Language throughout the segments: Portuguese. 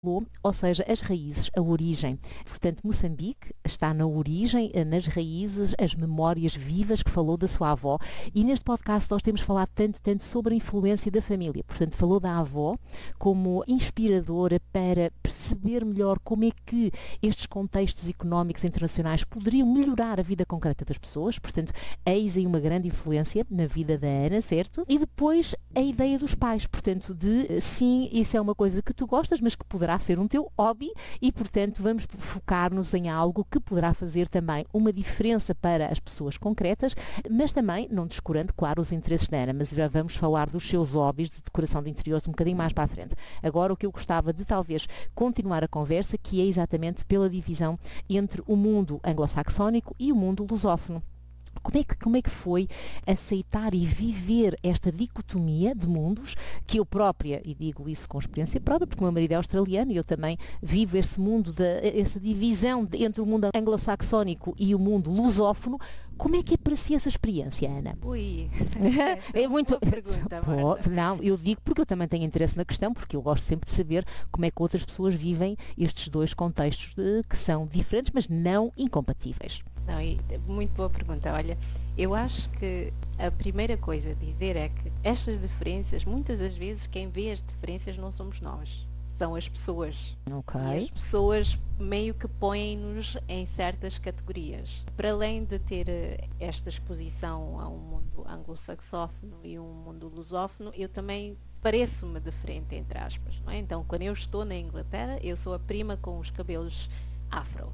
ou seja, as raízes, a origem. Portanto, Moçambique está na origem, nas raízes, as memórias vivas que falou da sua avó. E neste podcast nós temos falado tanto sobre a influência da família. Portanto, falou da avó como inspiradora para perceber melhor como é que estes contextos económicos internacionais poderiam melhorar a vida concreta das pessoas. Portanto, eis aí uma grande influência na vida da Ana, certo? E depois a ideia dos pais. Portanto, de sim, isso é uma coisa que tu gostas, mas que poderá ser um teu hobby e, portanto, vamos focar-nos em algo que poderá fazer também uma diferença para as pessoas concretas, mas também, não descurando, claro, os interesses da Ana, mas já vamos falar dos seus hobbies de decoração de interiores um bocadinho mais para a frente. Agora, o que eu gostava de talvez continuar a conversa, que é exatamente pela divisão entre o mundo anglo-saxónico e o mundo lusófono. Como é que foi aceitar e viver esta dicotomia de mundos, que eu própria, e digo isso com experiência própria, porque o meu marido é australiano e eu também vivo esse mundo, essa divisão entre o mundo anglo-saxónico e o mundo lusófono. Como é que é para si essa experiência, Ana? Ui, é muito boa pergunta, Marta. Não, eu digo porque eu também tenho interesse na questão, porque eu gosto sempre de saber como é que outras pessoas vivem estes dois contextos que são diferentes, mas não incompatíveis. Não, muito boa pergunta. Olha, eu acho que a primeira coisa a dizer é que estas diferenças, muitas das vezes quem vê as diferenças não somos nós, são as pessoas. Okay. E as pessoas meio que põem-nos em certas categorias. Para além de ter esta exposição a um mundo anglo-saxófono e um mundo lusófono, eu também pareço-me diferente, entre aspas. Não é? Então, quando eu estou na Inglaterra, eu sou a prima com os cabelos afro.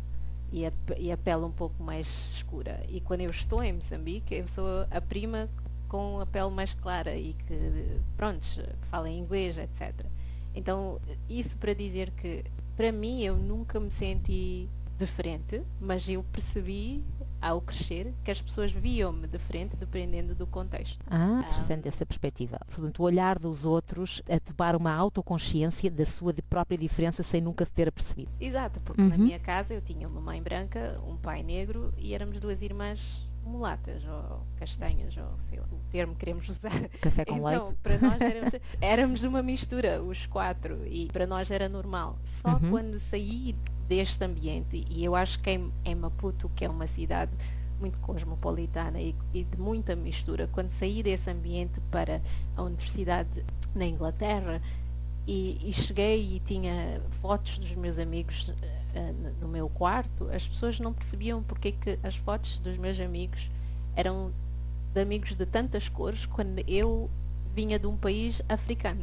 E a pele um pouco mais escura. E quando eu estou em Moçambique, eu sou a prima com a pele mais clara e que, pronto, fala em inglês, etc. Então, isso para dizer que, para mim, eu nunca me senti diferente, mas eu percebi, ao crescer, que as pessoas viam-me diferente dependendo do contexto. Interessante essa perspectiva. Portanto, o olhar dos outros a tomar uma autoconsciência da sua própria diferença sem nunca se ter apercebido. Exato, porque na minha casa eu tinha uma mãe branca, um pai negro e éramos duas irmãs mulatas ou castanhas, ou sei lá, o termo que queremos usar. Café com leite. Então, para nós éramos uma mistura, os quatro, e para nós era normal. Só quando saí deste ambiente, e eu acho que em Maputo, que é uma cidade muito cosmopolitana e de muita mistura, quando saí desse ambiente para a universidade na Inglaterra e cheguei e tinha fotos dos meus amigos no meu quarto, as pessoas não percebiam porque que as fotos dos meus amigos eram de amigos de tantas cores quando eu vinha de um país africano.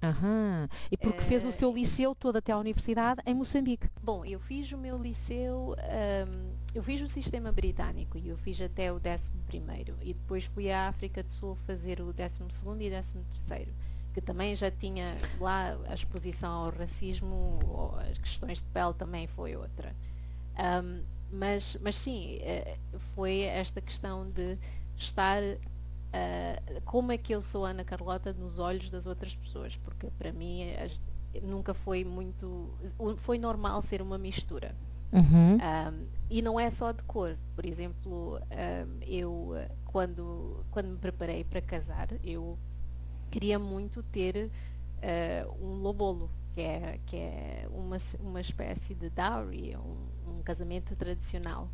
E porque fez o seu liceu todo até à universidade em Moçambique? Bom, eu fiz o meu liceu, eu fiz o sistema britânico e eu fiz até o 11º e depois fui à África do Sul fazer o 12º e 13º, que também já tinha lá a exposição ao racismo, ou as questões de pele também foi outra. Mas sim, foi esta questão de estar... como é que eu sou Ana Carlota nos olhos das outras pessoas, porque para mim nunca foi foi normal ser uma mistura. E não é só de cor. Por exemplo, eu quando me preparei para casar, eu queria muito ter um lobolo, que é uma espécie de dowry, um casamento tradicional.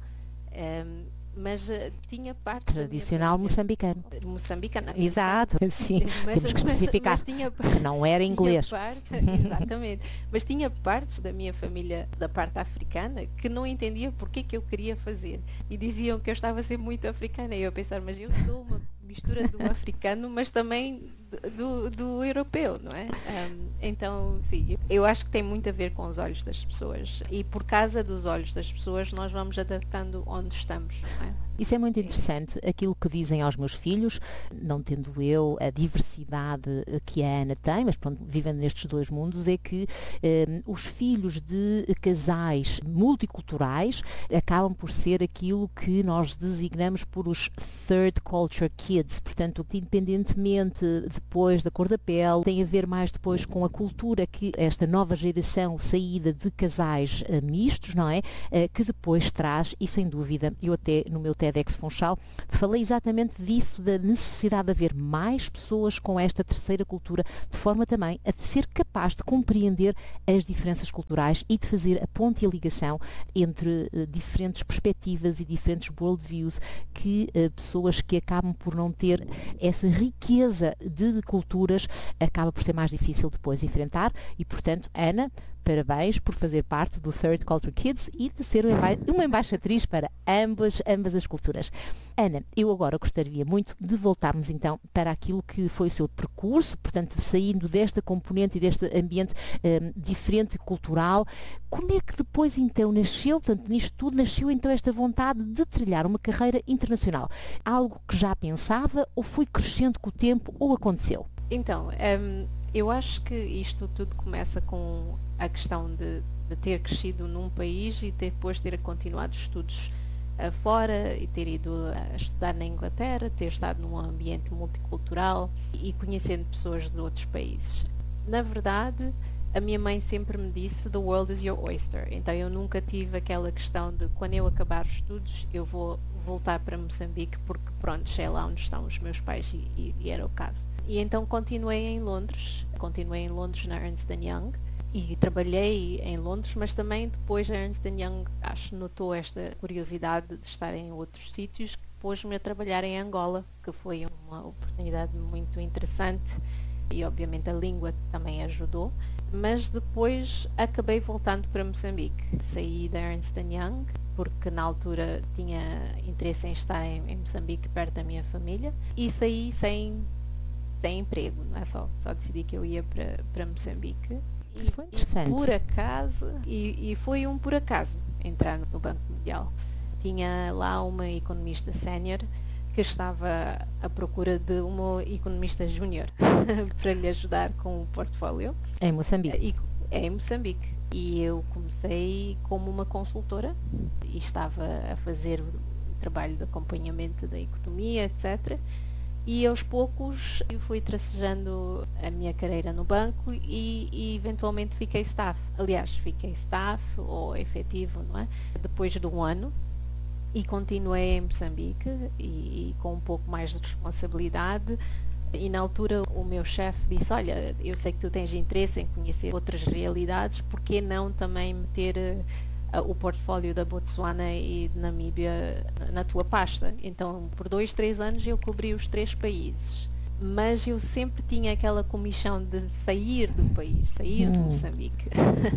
Mas tinha parte tradicional moçambicano. Moçambicana. Exato, sim. Temos que especificar que não era inglês. Exatamente. Mas tinha partes da minha família, da parte africana, que não entendia porque que eu queria fazer. E diziam que eu estava a ser muito africana. E eu a pensar, mas eu sou uma mistura do africano, mas também do europeu, não é? Então, sim, eu acho que tem muito a ver com os olhos das pessoas. E por causa dos olhos das pessoas, nós vamos adaptando onde estamos, não é? Isso é muito interessante, aquilo que dizem aos meus filhos, não tendo eu a diversidade que a Ana tem, mas pronto, vivendo nestes dois mundos, é que os filhos de casais multiculturais acabam por ser aquilo que nós designamos por os third culture kids, portanto, independentemente depois da cor da pele, tem a ver mais depois com a cultura que esta nova geração saída de casais mistos, não é? Que depois traz, e sem dúvida, eu até no meu TEDx Funchal falei exatamente disso, da necessidade de haver mais pessoas com esta terceira cultura, de forma também a ser capaz de compreender as diferenças culturais e de fazer a ponte e a ligação entre diferentes perspectivas e diferentes worldviews que pessoas que acabam por não ter essa riqueza de culturas acaba por ser mais difícil depois enfrentar e, portanto, Ana, parabéns por fazer parte do Third Culture Kids e de ser uma embaixatriz para ambas as culturas. Ana, eu agora gostaria muito de voltarmos então para aquilo que foi o seu percurso, portanto, saindo desta componente e deste ambiente diferente cultural. Como é que depois então nasceu, portanto, nisto tudo nasceu então esta vontade de trilhar uma carreira internacional? Algo que já pensava ou foi crescendo com o tempo ou aconteceu? Então, eu acho que isto tudo começa com a questão de ter crescido num país e depois ter continuado estudos fora e ter ido a estudar na Inglaterra, ter estado num ambiente multicultural e conhecendo pessoas de outros países. Na verdade, a minha mãe sempre me disse "The world is your oyster", então eu nunca tive aquela questão de quando eu acabar os estudos eu vou voltar para Moçambique porque pronto, é lá onde estão os meus pais e era o caso. E então continuei em Londres na Ernst & Young e trabalhei em Londres, mas também depois a Ernst & Young acho notou esta curiosidade de estar em outros sítios, pôs-me a trabalhar em Angola, que foi uma oportunidade muito interessante e obviamente a língua também ajudou, mas depois acabei voltando para Moçambique. Saí da Ernst & Young porque na altura tinha interesse em estar em Moçambique perto da minha família e saí sem emprego, não é só decidi que eu ia para Moçambique. Isso foi interessante. Por acaso, e foi um por acaso entrar no Banco Mundial. Tinha lá uma economista sénior que estava à procura de uma economista júnior para lhe ajudar com o portfólio. Em Moçambique? Em Moçambique. E eu comecei como uma consultora e estava a fazer o trabalho de acompanhamento da economia, etc. E aos poucos eu fui tracejando a minha carreira no banco e eventualmente fiquei staff. Aliás, fiquei staff ou efetivo, não é? Depois de um ano e continuei em Moçambique e com um pouco mais de responsabilidade. E na altura o meu chefe disse, olha, eu sei que tu tens interesse em conhecer outras realidades, por que não também meter o portfólio da Botsuana e de Namíbia na tua pasta? Então, por 2-3 anos eu cobri os 3 países. Mas eu sempre tinha aquela comichão de sair do país, sair de Moçambique.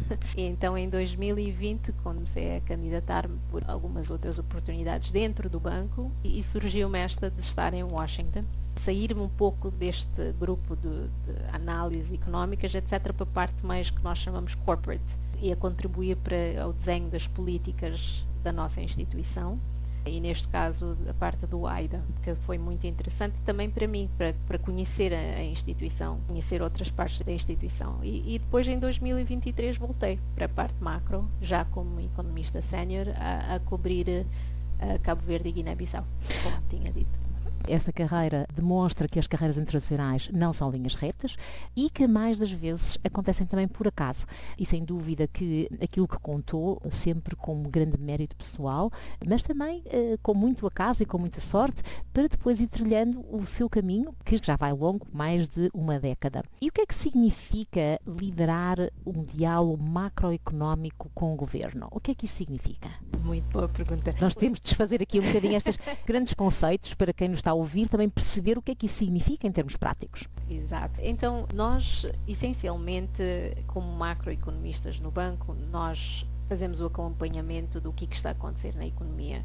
E então, em 2020, comecei a candidatar-me por algumas outras oportunidades dentro do banco e surgiu-me esta de estar em Washington. Sair-me um pouco deste grupo de análise económicas, etc., para a parte mais que nós chamamos corporate, e a contribuir para o desenho das políticas da nossa instituição, e neste caso a parte do AIDA, que foi muito interessante também para mim, para conhecer a instituição, conhecer outras partes da instituição. E depois em 2023 voltei para a parte macro, já como economista sénior, a cobrir Cabo Verde e Guiné-Bissau, como tinha dito. Esta carreira demonstra que as carreiras internacionais não são linhas retas e que mais das vezes acontecem também por acaso. E sem dúvida que aquilo que contou, sempre com grande mérito pessoal, mas também com muito acaso e com muita sorte, para depois ir trilhando o seu caminho, que já vai longo, mais de uma década. E o que é que significa liderar um diálogo macroeconómico com o governo? O que é que isso significa? Muito boa pergunta. Nós temos de desfazer aqui um bocadinho estes grandes conceitos para quem nos está a ouvir também perceber o que é que isso significa em termos práticos. Exato. Então, nós, essencialmente, como macroeconomistas no banco, nós fazemos o acompanhamento do que está a acontecer na economia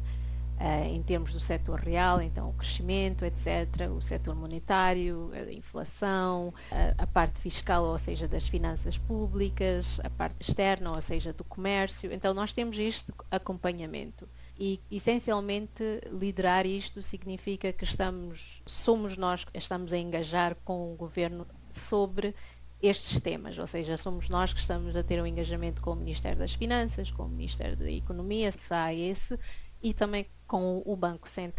em termos do setor real, então o crescimento, etc., o setor monetário, a inflação, a parte fiscal, ou seja, das finanças públicas, a parte externa, ou seja, do comércio. Então, nós temos este acompanhamento. E, essencialmente, liderar isto significa que somos nós que estamos a engajar com o governo sobre estes temas, ou seja, somos nós que estamos a ter um engajamento com o Ministério das Finanças, com o Ministério da Economia, se há esse, e também com o Banco Central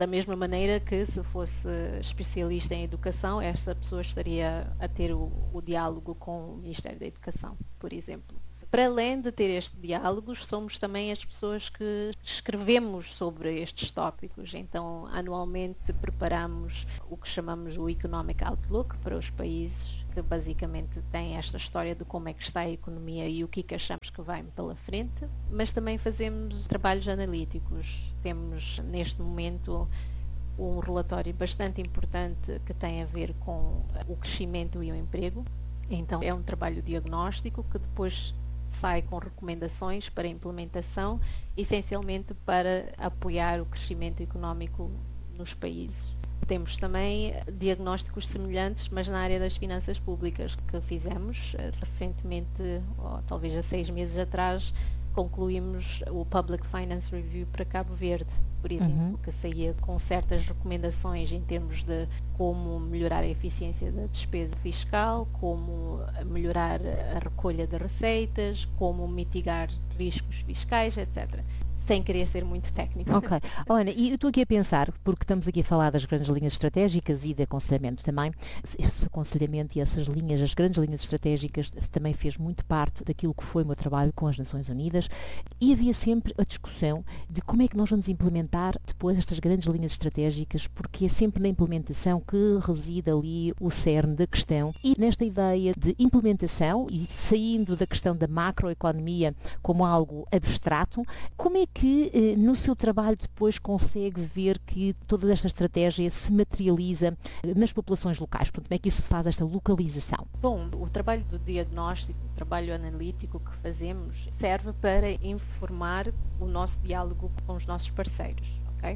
Da mesma maneira que se fosse especialista em educação, essa pessoa estaria a ter o diálogo com o Ministério da Educação, por exemplo. Para além de ter estes diálogos, somos também as pessoas que escrevemos sobre estes tópicos. Então, anualmente preparamos o que chamamos o Economic Outlook para os países, que basicamente tem esta história de como é que está a economia e o que achamos que vai pela frente, mas também fazemos trabalhos analíticos. Temos neste momento um relatório bastante importante que tem a ver com o crescimento e o emprego. Então é um trabalho diagnóstico que depois sai com recomendações para implementação, essencialmente para apoiar o crescimento económico nos países. Temos também diagnósticos semelhantes, mas na área das finanças públicas, que fizemos recentemente, ou talvez há 6 meses atrás, concluímos o Public Finance Review para Cabo Verde, por exemplo, que saía com certas recomendações em termos de como melhorar a eficiência da despesa fiscal, como melhorar a recolha de receitas, como mitigar riscos fiscais, etc. Sem querer ser muito técnico. Ok. Ana, e eu estou aqui a pensar, porque estamos aqui a falar das grandes linhas estratégicas e de aconselhamento também, esse aconselhamento e essas linhas, as grandes linhas estratégicas, também fez muito parte daquilo que foi o meu trabalho com as Nações Unidas, e havia sempre a discussão de como é que nós vamos implementar depois estas grandes linhas estratégicas, porque é sempre na implementação que reside ali o cerne da questão. E nesta ideia de implementação, e saindo da questão da macroeconomia como algo abstrato, como é que no seu trabalho depois consegue ver que toda esta estratégia se materializa nas populações locais? Portanto, como é que isso faz esta localização? Bom, o trabalho do diagnóstico, o trabalho analítico que fazemos serve para informar o nosso diálogo com os nossos parceiros, ok?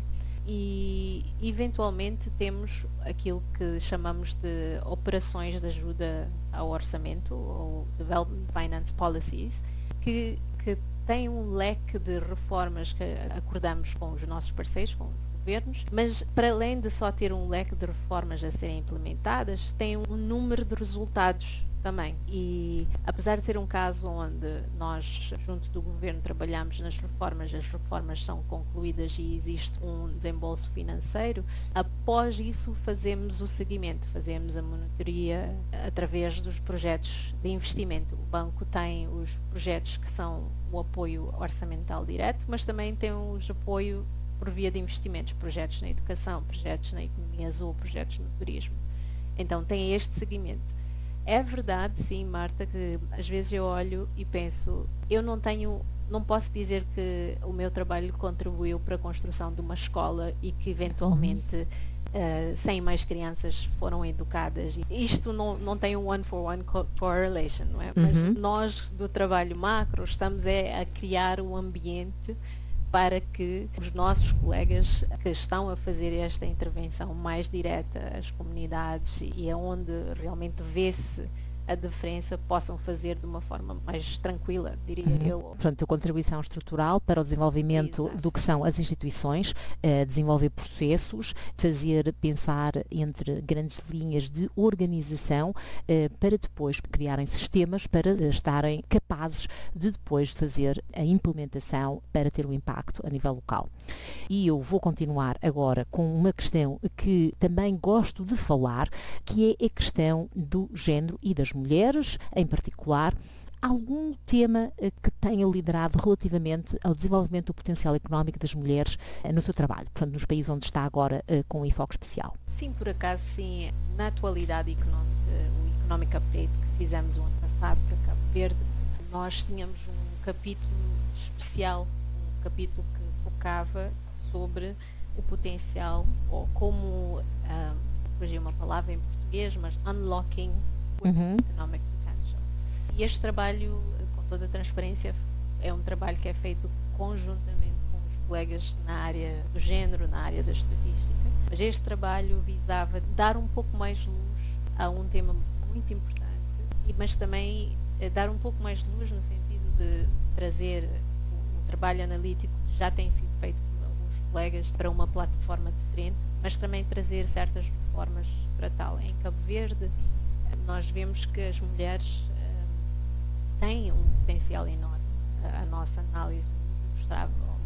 E eventualmente temos aquilo que chamamos de operações de ajuda ao orçamento, ou Development Finance Policies, que tem um leque de reformas que acordamos com os nossos parceiros, com os governos, mas para além de só ter um leque de reformas a serem implementadas, tem um número de resultados também. E apesar de ser um caso onde nós, junto do governo, trabalhamos nas reformas, as reformas são concluídas e existe um desembolso financeiro, após isso fazemos o seguimento, fazemos a monitoria através dos projetos de investimento. O banco tem os projetos que são o apoio orçamental direto, mas também tem os apoio por via de investimentos, projetos na educação, projetos na economia azul, projetos no turismo. Então tem este seguimento. É verdade, sim, Marta, que às vezes eu olho e penso, não posso dizer que o meu trabalho contribuiu para a construção de uma escola e que eventualmente 100 mais crianças foram educadas. Isto não tem um one-for-one correlation, não é? Mas nós do trabalho macro estamos a criar um ambiente para que os nossos colegas que estão a fazer esta intervenção mais direta às comunidades e aonde realmente vê-se a diferença possam fazer de uma forma mais tranquila, diria eu. Portanto, a contribuição estrutural para o desenvolvimento do que são as instituições, desenvolver processos, fazer pensar entre grandes linhas de organização para depois criarem sistemas para estarem capazes de depois fazer a implementação para ter um impacto a nível local. E eu vou continuar agora com uma questão que também gosto de falar, que é a questão do género e das mulheres, em particular. Algum tema que tenha liderado relativamente ao desenvolvimento do potencial económico das mulheres no seu trabalho, portanto, nos países onde está agora com um enfoque especial? Sim, por acaso, sim. Na atualidade económica, o Economic Update que fizemos o ano passado para Cabo Verde, nós tínhamos um capítulo especial, um capítulo que focava sobre o potencial, ou como, hoje é uma palavra em português, mas unlocking economic potential. E este trabalho, com toda a transparência, é um trabalho que é feito conjuntamente com os colegas na área do género, na área da estatística. Mas este trabalho visava dar um pouco mais luz a um tema muito importante, mas também dar um pouco mais luz no sentido de trazer o trabalho analítico que já tem sido feito por alguns colegas para uma plataforma diferente, mas também trazer certas reformas para tal. Em Cabo Verde, nós vemos que as mulheres têm um potencial enorme. A nossa análise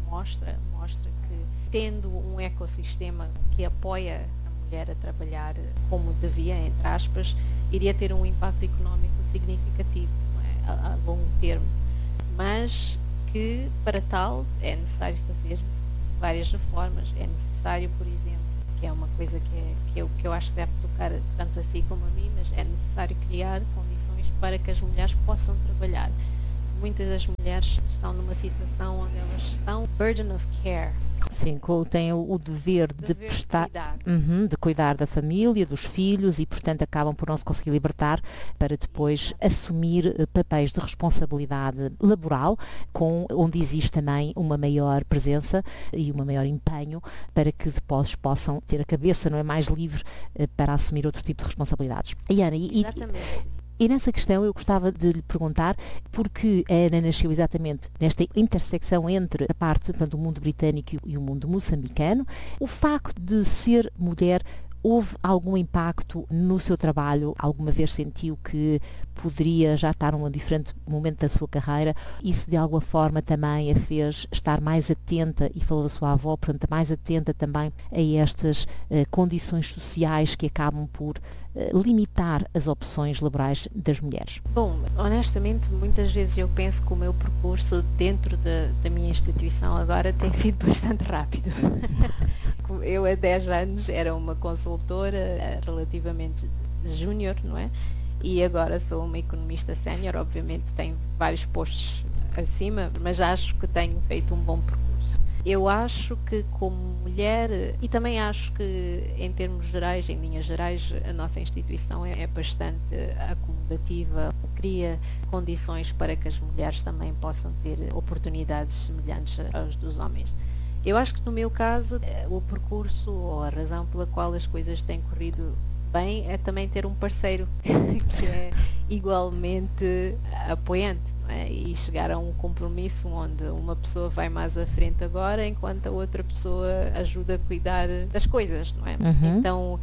mostra que tendo um ecossistema que apoia a mulher a trabalhar como devia, entre aspas, iria ter um impacto económico significativo, não é? A longo termo. Mas que para tal é necessário fazer várias reformas. É necessário, por exemplo, que é uma coisa que eu acho que deve tocar tanto a si como a mim, mas é necessário criar condições para que as mulheres possam trabalhar. Muitas das mulheres estão numa situação onde elas estão burden of care. Sim, têm o dever de prestar, de cuidar da família, dos filhos e, portanto, acabam por não se conseguir libertar para depois assumir papéis de responsabilidade laboral, onde existe também uma maior presença e um maior empenho para que depois possam ter a cabeça, não é, mais livre para assumir outro tipo de responsabilidades. E Ana, exatamente. E nessa questão eu gostava de lhe perguntar, porque a Ana nasceu exatamente nesta intersecção entre a parte, portanto, do mundo britânico e o mundo moçambicano. O facto de ser mulher, houve algum impacto no seu trabalho? Alguma vez sentiu que poderia já estar num diferente momento da sua carreira? Isso de alguma forma também a fez estar mais atenta, e falou da sua avó, portanto, mais atenta também a estas condições sociais que acabam por limitar as opções laborais das mulheres? Bom, honestamente, muitas vezes eu penso que o meu percurso dentro da minha instituição agora tem sido bastante rápido. Eu há 10 anos era uma consultora relativamente júnior, não é? E agora sou uma economista sénior, obviamente tenho vários postos acima, mas acho que tenho feito um bom percurso. Eu acho que como mulher, e também acho que em termos gerais, em linhas gerais, a nossa instituição é bastante acomodativa, cria condições para que as mulheres também possam ter oportunidades semelhantes às dos homens. Eu acho que no meu caso, o percurso ou a razão pela qual as coisas têm corrido bem é também ter um parceiro que é igualmente apoiante, não é? E chegar a um compromisso onde uma pessoa vai mais à frente agora, enquanto a outra pessoa ajuda a cuidar das coisas, não é? Então,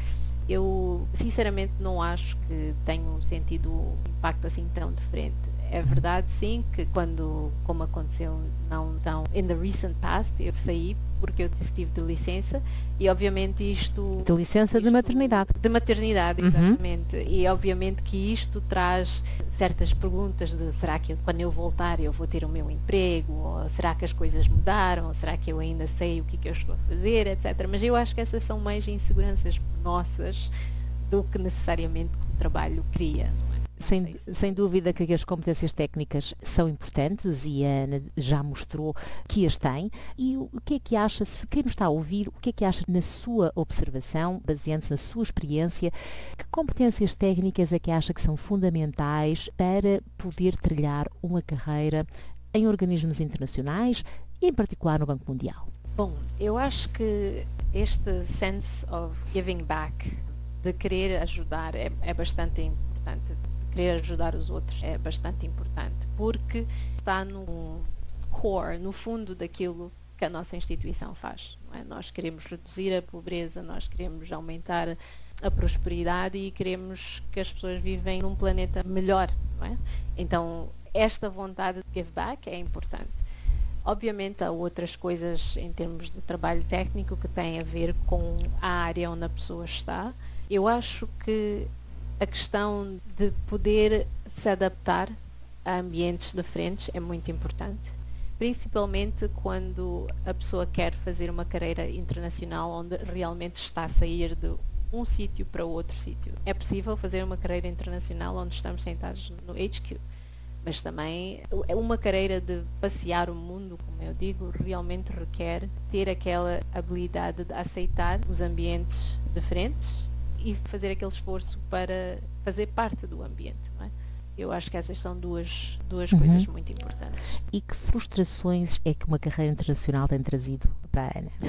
eu sinceramente não acho que tenha sentido um impacto assim tão diferente. É verdade, sim, que como aconteceu não tão in the recent past, eu saí porque eu estive de licença e obviamente de licença de maternidade. De maternidade, exatamente. E obviamente que isto traz certas perguntas de será que quando eu voltar eu vou ter o meu emprego, ou será que as coisas mudaram, ou será que eu ainda sei o que eu estou a fazer, etc. Mas eu acho que essas são mais inseguranças nossas do que necessariamente que o trabalho cria, não é? Sem dúvida que as competências técnicas são importantes e a Ana já mostrou que as tem. E o que é que acha, se quem nos está a ouvir, o que é que acha na sua observação, baseando-se na sua experiência, que competências técnicas é que acha que são fundamentais para poder trilhar uma carreira em organismos internacionais e em particular no Banco Mundial? Bom, eu acho que este sense of giving back, de querer ajudar, é bastante importante. Querer ajudar os outros é bastante importante, porque está no core, no fundo daquilo que a nossa instituição faz, não é? Nós queremos reduzir a pobreza, nós queremos aumentar a prosperidade e queremos que as pessoas vivem num planeta melhor, não é? Então, esta vontade de give back é importante. Obviamente há outras coisas em termos de trabalho técnico que têm a ver com a área onde a pessoa está. Eu acho que a questão de poder se adaptar a ambientes diferentes é muito importante, principalmente quando a pessoa quer fazer uma carreira internacional onde realmente está a sair de um sítio para outro sítio. É possível fazer uma carreira internacional onde estamos sentados no HQ, mas também uma carreira de passear o mundo, como eu digo, realmente requer ter aquela habilidade de aceitar os ambientes diferentes e fazer aquele esforço para fazer parte do ambiente, não é? Eu acho que essas são duas coisas muito importantes. E que frustrações é que uma carreira internacional tem trazido para a Ana?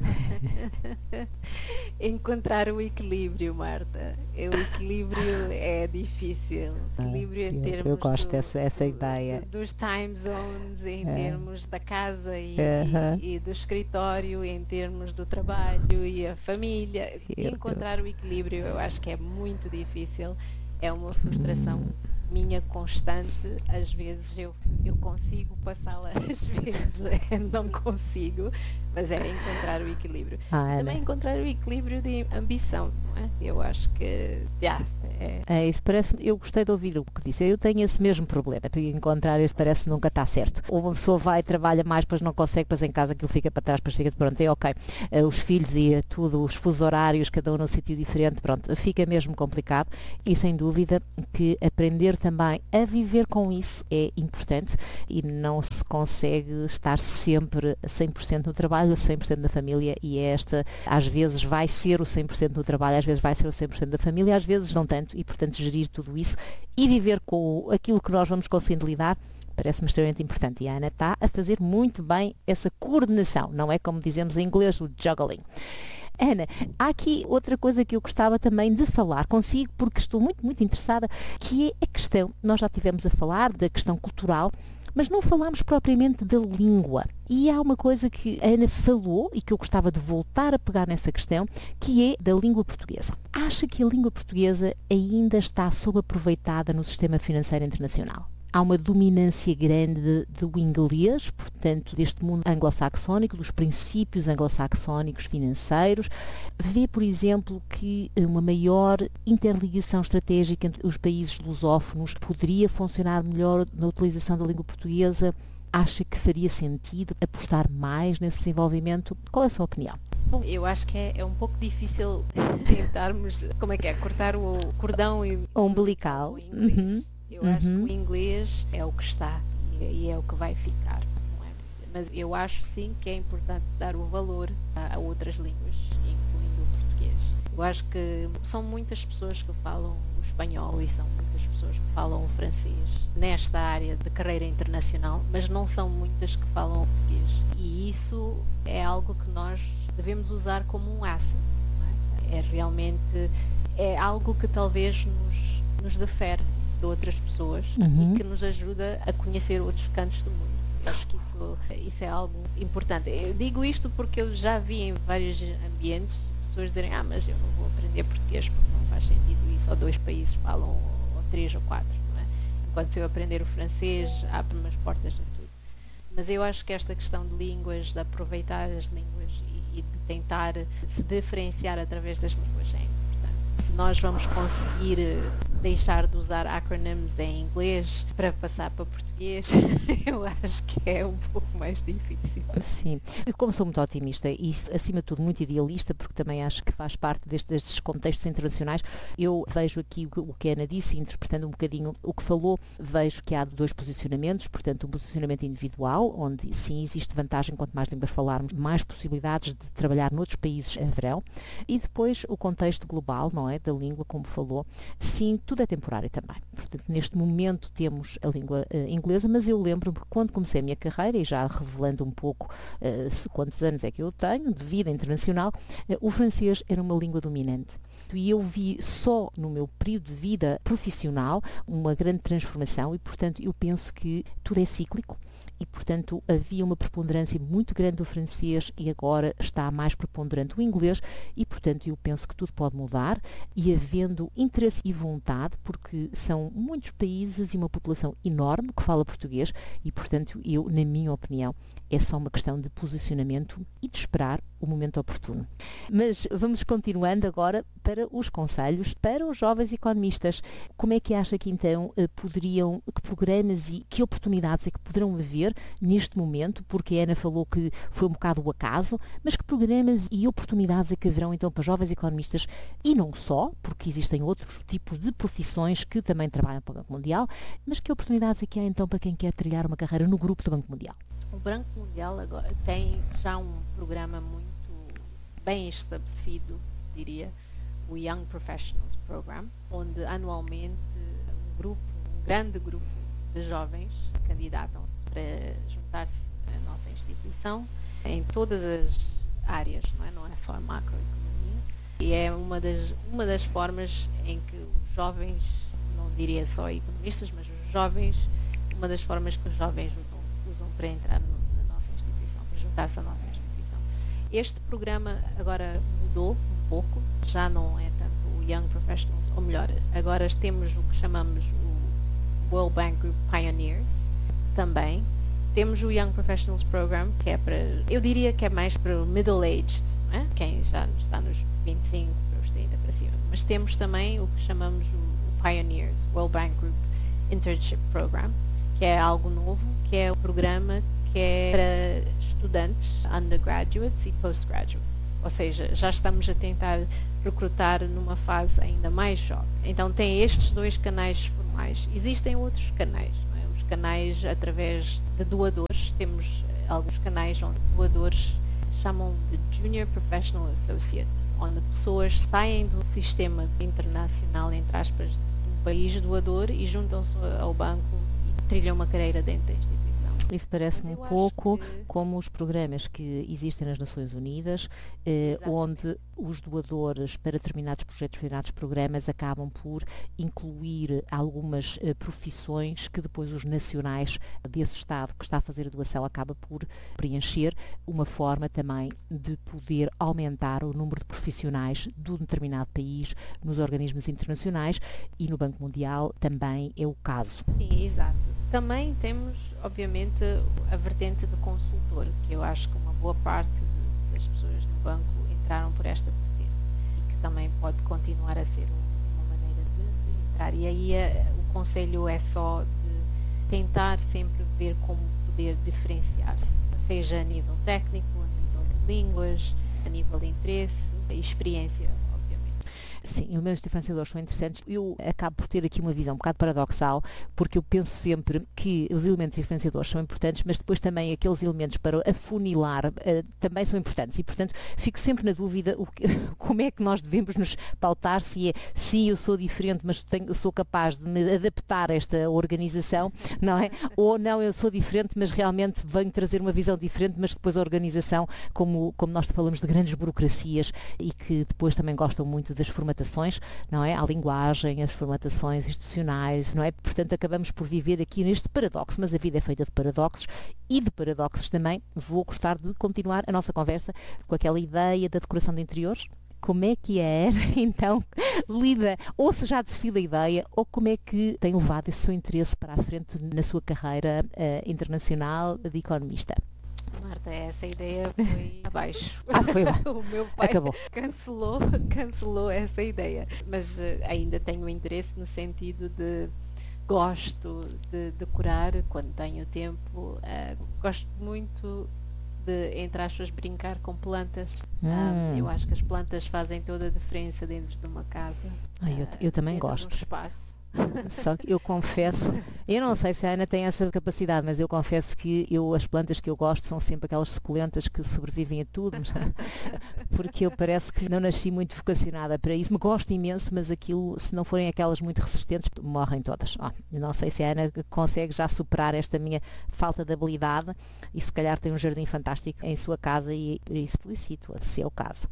Encontrar o equilíbrio, Marta. O equilíbrio é difícil. Equilíbrio em termos eu gosto dessa ideia. Dos time zones, em termos da casa e do escritório, em termos do trabalho e a família. Encontrar o equilíbrio eu acho que é muito difícil. É uma frustração minha constante. Às vezes eu consigo passá-la, às vezes não consigo, mas é encontrar o equilíbrio. Também encontrar o equilíbrio de ambição, não é? Eu acho que é isso, parece-me, eu gostei de ouvir o que disse. Eu tenho esse mesmo problema, para encontrar esse parece que nunca está certo. Ou uma pessoa vai, trabalha mais, depois não consegue, depois em casa aquilo fica para trás, depois fica pronto, ok. Os filhos e tudo, os fusos horários, cada um num sítio diferente, pronto, fica mesmo complicado e sem dúvida que aprender também a viver com isso é importante e não se consegue estar sempre a 100% no trabalho, a 100% da família e esta, às vezes vai ser o 100% no trabalho, às vezes vai ser o 100% da família, às vezes não tanto e, portanto, gerir tudo isso e viver com aquilo que nós vamos conseguindo lidar parece-me extremamente importante. E a Ana está a fazer muito bem essa coordenação, não é como dizemos em inglês, o juggling. Ana, há aqui outra coisa que eu gostava também de falar consigo, porque estou muito, muito interessada, que é a questão, nós já estivemos a falar da questão cultural, mas não falámos propriamente da língua. E há uma coisa que a Ana falou e que eu gostava de voltar a pegar nessa questão, que é da língua portuguesa. Acha que a língua portuguesa ainda está subaproveitada no sistema financeiro internacional? Há uma dominância grande do inglês, portanto, deste mundo anglo-saxónico, dos princípios anglo-saxónicos financeiros. Vê, por exemplo, que uma maior interligação estratégica entre os países lusófonos poderia funcionar melhor na utilização da língua portuguesa? Acha que faria sentido apostar mais nesse desenvolvimento? Qual é a sua opinião? Bom, eu acho que é um pouco difícil tentarmos, cortar o cordão umbilical. Eu acho que o inglês é o que está e é o que vai ficar, não é? Mas eu acho sim que é importante dar o valor a outras línguas, incluindo o português. Eu acho que são muitas pessoas que falam o espanhol e são muitas pessoas que falam o francês nesta área de carreira internacional, mas não são muitas que falam o português. E isso é algo que nós devemos usar como um asset, não é? Realmente algo que talvez nos difere de outras pessoas e que nos ajuda a conhecer outros cantos do mundo. Eu acho que isso é algo importante. Eu digo isto porque eu já vi em vários ambientes pessoas dizerem mas eu não vou aprender português porque não faz sentido isso, ou 2 países falam, ou 3 ou 4, não é? Enquanto se eu aprender o francês, abre-me as portas a tudo. Mas eu acho que esta questão de línguas, de aproveitar as línguas e de tentar se diferenciar através das línguas é importante. Se nós vamos conseguir deixar de usar acronyms em inglês para passar para português, eu acho que é um pouco mais difícil. Sim, eu como sou muito otimista e acima de tudo muito idealista, porque também acho que faz parte destes contextos internacionais, eu vejo aqui o que a Ana disse, interpretando um bocadinho o que falou, vejo que há 2 posicionamentos, portanto um posicionamento individual, onde sim existe vantagem, quanto mais línguas falarmos, mais possibilidades de trabalhar noutros países haverão, e depois o contexto global, não é, da língua, como falou, sim, tudo é temporário também. Portanto, neste momento temos a língua inglesa, mas eu lembro-me que quando comecei a minha carreira, e já revelando um pouco quantos anos é que eu tenho de vida internacional, o francês era uma língua dominante. E eu vi só no meu período de vida profissional uma grande transformação e, portanto, eu penso que tudo é cíclico. E, portanto, havia uma preponderância muito grande do francês e agora está mais preponderante o inglês e, portanto, eu penso que tudo pode mudar e havendo interesse e vontade, porque são muitos países e uma população enorme que fala português e, portanto, eu, na minha opinião, é só uma questão de posicionamento e de esperar o momento oportuno. Mas vamos continuando agora para os conselhos para os jovens economistas. Como é que acha que então que programas e que oportunidades é que poderão haver neste momento, porque a Ana falou que foi um bocado o acaso, mas que programas e oportunidades é que haverão então para jovens economistas e não só, porque existem outros tipos de profissões que também trabalham para o Banco Mundial, mas que oportunidades é que há então para quem quer trilhar uma carreira no grupo do Banco Mundial? O Banco Mundial agora tem já um programa muito bem estabelecido, diria, o Young Professionals Program, onde anualmente um grande grupo de jovens candidatam-se para juntar-se à nossa instituição em todas as áreas, não é só a macroeconomia, e é uma das formas em que os jovens, não diria só economistas, mas os jovens, uma das formas que os jovens usam para entrar na nossa instituição, para juntar-se à nossa instituição. Este programa agora mudou um pouco, já não é tanto o Young Professionals, ou melhor, agora temos o que chamamos o World Bank Group Pioneers, também. Temos o Young Professionals Program, que é para, eu diria que é mais para o middle-aged, né? Quem já está nos 25, para os 30 para cima. Mas temos também o que chamamos o Pioneers, World Bank Group Internship Program, que é algo novo, que é o programa que é para estudantes, undergraduates e postgraduates. Ou seja, já estamos a tentar recrutar numa fase ainda mais jovem. Então tem estes dois canais formais. Existem outros canais, não é? Os canais através de doadores. Temos alguns canais onde doadores chamam de Junior Professional Associates, onde pessoas saem do sistema internacional, entre aspas, do país doador e juntam-se ao banco e trilham uma carreira dentro da instituição. Isso parece-me um pouco como os programas que existem nas Nações Unidas, onde os doadores para determinados projetos, determinados programas, acabam por incluir algumas profissões que depois os nacionais desse Estado que está a fazer a doação acaba por preencher, uma forma também de poder aumentar o número de profissionais de um determinado país nos organismos internacionais, e no Banco Mundial também é o caso. Sim, exato. Também temos, obviamente, a vertente de consultor, que eu acho que uma boa parte das pessoas no banco entraram por esta vertente e que também pode continuar a ser uma maneira de entrar. E aí o conselho é só de tentar sempre ver como poder diferenciar-se, seja a nível técnico, a nível de línguas, a nível de interesse e experiência. Sim, elementos diferenciadores são interessantes. Eu acabo por ter aqui uma visão um bocado paradoxal, porque eu penso sempre que os elementos diferenciadores são importantes, mas depois também aqueles elementos para afunilar também são importantes. E, portanto, fico sempre na dúvida como é que nós devemos nos pautar, se é sim, eu sou diferente, mas sou capaz de me adaptar a esta organização, não é? Ou não, eu sou diferente, mas realmente venho trazer uma visão diferente, mas depois a organização, como nós falamos de grandes burocracias e que depois também gostam muito das formatações, não é? A linguagem, as formatações institucionais, não é? Portanto, acabamos por viver aqui neste paradoxo, mas a vida é feita de paradoxos, e de paradoxos também vou gostar de continuar a nossa conversa com aquela ideia da decoração de interiores. Como é que a Ana, então, lida, ou se já desistiu da ideia, ou como é que tem levado esse seu interesse para a frente na sua carreira internacional de economista? Marta, essa ideia foi abaixo. Foi lá. O meu pai Acabou. cancelou essa ideia. Mas ainda tenho interesse no sentido de gosto de decorar quando tenho tempo. Gosto muito de, entre aspas, brincar com plantas. Eu acho que as plantas fazem toda a diferença dentro de uma casa. Eu também gosto. De um espaço. Só que eu confesso, eu não sei se a Ana tem essa capacidade, mas eu confesso que as plantas que eu gosto são sempre aquelas suculentas que sobrevivem a tudo, porque eu parece que não nasci muito vocacionada para isso. Me gosto imenso, mas aquilo, se não forem aquelas muito resistentes, morrem todas. Eu não sei se a Ana consegue já superar esta minha falta de habilidade e se calhar tem um jardim fantástico em sua casa, e isso felicito, se é o caso.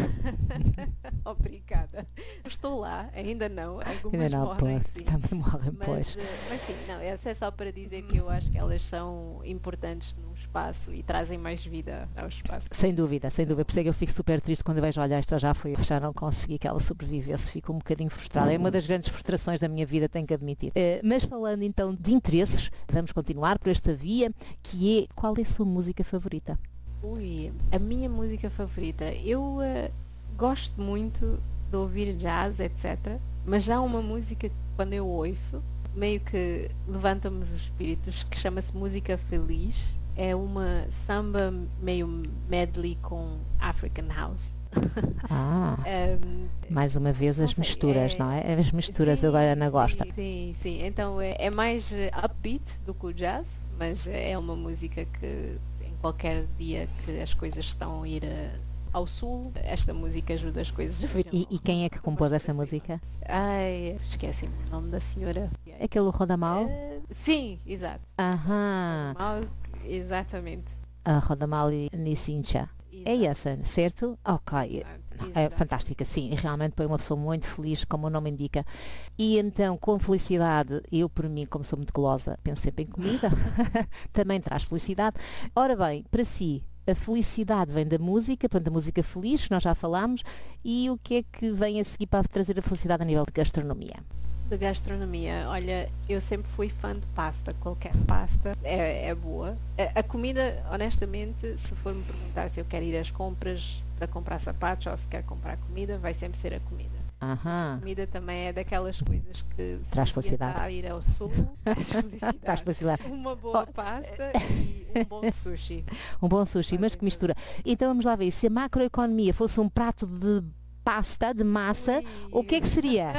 Obrigada. Estou lá, ainda não. Algumas morrem, sim. Morrem, mas sim, não, essa é só para dizer que eu acho que elas são importantes num espaço e trazem mais vida ao espaço. Sem dúvida. Por isso é que eu fico super triste quando eu vejo, olha, esta já não consegui que ela sobrevivesse, fico um bocadinho frustrada. É uma das grandes frustrações da minha vida, tenho que admitir. Mas falando então de interesses, vamos continuar por esta via, que é, qual é a sua música favorita? A minha música favorita, eu gosto muito de ouvir jazz, etc. Mas já há uma música que quando eu ouço, meio que levanta-me os espíritos, que chama-se Música Feliz. É uma samba meio medley com African House. Mais uma vez as misturas, não é? As misturas, sim, agora a Ana gosta. Sim. Então é mais upbeat do que o jazz, mas é uma música que qualquer dia que as coisas estão a ir ao sul, esta música ajuda as coisas a vir. E quem é que compôs essa música? Esqueci-me o nome da senhora. Aquele Rodamal? Sim, exato. Rodamal, exatamente. A Rodamal e Nissincha. É essa, certo? Ok. É fantástica, sim, e realmente põe uma pessoa muito feliz, como o nome indica. E então, com felicidade, eu por mim, como sou muito golosa, penso sempre em comida, também traz felicidade. Ora bem, para si, a felicidade vem da música, portanto, a música feliz, que nós já falámos, e o que é que vem a seguir para trazer a felicidade a nível de gastronomia? De gastronomia, olha, eu sempre fui fã de pasta, qualquer pasta é boa. A comida, honestamente, se for me perguntar se eu quero ir às compras para comprar sapatos ou se quero comprar comida, vai sempre ser a comida. A comida também é daquelas coisas que se traz felicidade. a ir ao sul, traz felicidade. Traz felicidade. Uma boa pasta e um bom sushi. Um bom sushi, mas que mistura. Então vamos lá ver, se a macroeconomia fosse um prato de pasta, de massa, o que é que seria?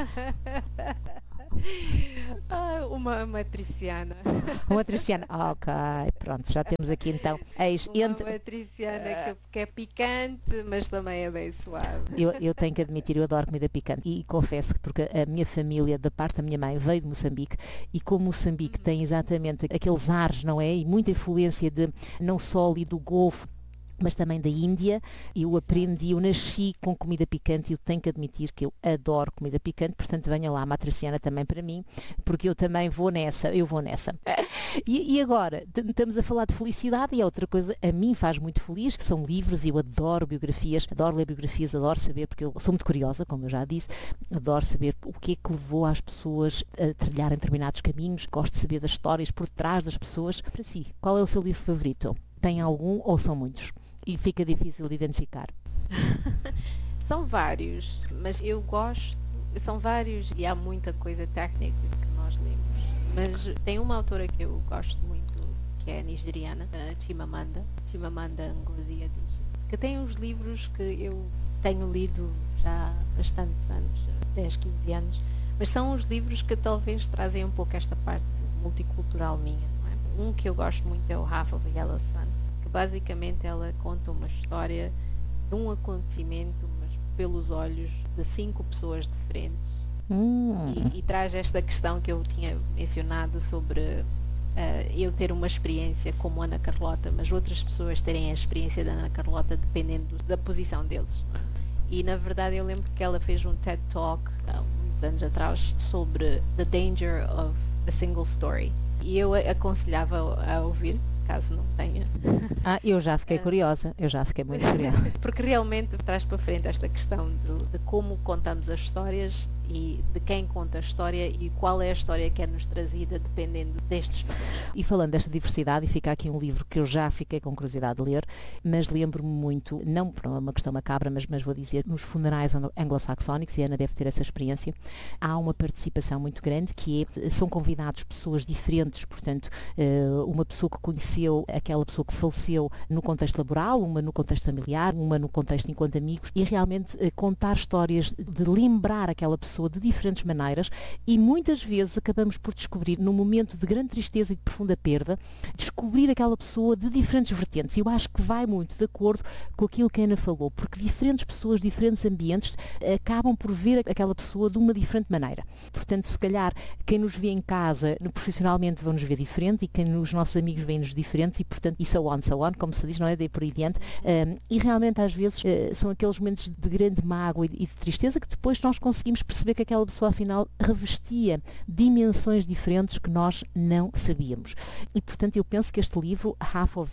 Uma matriciana. Uma matriciana. Ok, pronto, já temos aqui então. Uma matriciana que é picante, mas também é bem suave. Eu tenho que admitir, eu adoro comida picante e confesso que porque a minha família, da parte da minha mãe, veio de Moçambique e como Moçambique tem exatamente aqueles ares, não é? E muita influência de não só ali do Golfo, mas também da Índia, eu aprendi, eu nasci com comida picante e eu tenho que admitir que eu adoro comida picante, portanto venha lá a matriciana também para mim, porque eu também vou nessa. E agora, estamos a falar de felicidade e é outra coisa, a mim faz muito feliz, que são livros e eu adoro biografias, adoro ler biografias, adoro saber, porque eu sou muito curiosa, como eu já disse, adoro saber o que é que levou as pessoas a trilharem determinados caminhos, gosto de saber das histórias por trás das pessoas. Para si, qual é o seu livro favorito? Tem algum ou são muitos? E fica difícil de identificar. São vários, mas eu gosto, são vários e há muita coisa técnica que nós lemos. Mas tem uma autora que eu gosto muito, que é nigeriana, Chimamanda Ngozi Adichie, que tem uns livros que eu tenho lido já há bastantes anos, 10, 15 anos, mas são os livros que talvez trazem um pouco esta parte multicultural minha. Não é? Um que eu gosto muito é o Half of a Yellow Sun. Basicamente ela conta uma história de um acontecimento, mas pelos olhos de 5 pessoas diferentes. E traz esta questão que eu tinha mencionado sobre eu ter uma experiência como Ana Carlota, mas outras pessoas terem a experiência da Ana Carlota dependendo da posição deles. E na verdade eu lembro que ela fez um TED Talk há uns anos atrás sobre The Danger of a Single Story. E eu aconselhava a ouvir, caso não tenha. Eu já fiquei curiosa, eu já fiquei muito curiosa. Porque realmente traz para frente esta questão de como contamos as histórias e de quem conta a história e qual é a história que é-nos trazida dependendo destes fatores. E falando desta diversidade, e fica aqui um livro que eu já fiquei com curiosidade de ler, mas lembro-me muito, não por uma questão macabra, mas vou dizer, nos funerais anglo-saxónicos, e a Ana deve ter essa experiência, há uma participação muito grande que são convidados pessoas diferentes, portanto, uma pessoa que conheceu aquela pessoa que faleceu no contexto laboral, uma no contexto familiar, uma no contexto enquanto amigos, e realmente contar histórias, de lembrar aquela pessoa de diferentes maneiras, e muitas vezes acabamos por descobrir, num momento de grande tristeza e de profunda perda, descobrir aquela pessoa de diferentes vertentes. E eu acho que vai muito de acordo com aquilo que a Ana falou, porque diferentes pessoas, diferentes ambientes, acabam por ver aquela pessoa de uma diferente maneira. Portanto, se calhar, quem nos vê em casa, profissionalmente, vão nos ver diferente, e quem os nossos amigos veem-nos diferentes, e portanto, e so on, como se diz, não é? Daí por aí diante. E realmente, às vezes, são aqueles momentos de grande mágoa e de tristeza que depois nós conseguimos perceber que aquela pessoa, afinal, revestia dimensões diferentes que nós não sabíamos. E, portanto, eu penso que este livro, Half of